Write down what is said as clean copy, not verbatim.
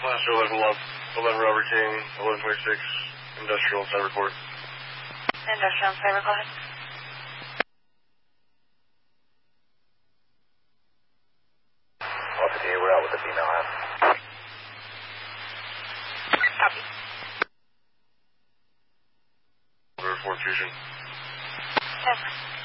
Last 11 Robert King, 1126, Industrial Cyber Report. Industrial Cyber, go ahead. Alpha D, we're out with the female half. Copy. Report fusion. Yes.